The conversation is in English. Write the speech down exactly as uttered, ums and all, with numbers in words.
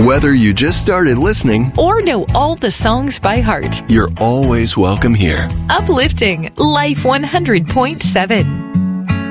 Whether you just started listening or know all the songs by heart, you're always welcome here. Uplifting Life one hundred point seven.